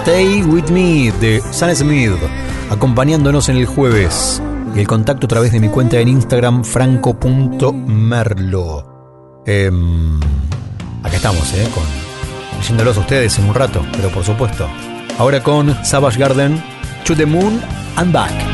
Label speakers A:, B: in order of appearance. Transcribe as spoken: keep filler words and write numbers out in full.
A: Stay With Me de Sam Smith, acompañándonos en el jueves. Y el contacto a través de mi cuenta en Instagram, franco punto merlo. Eh, acá estamos, ¿eh? Con, leyéndolos a ustedes en un rato, pero por supuesto. Ahora con Savage Garden, To the Moon and Back.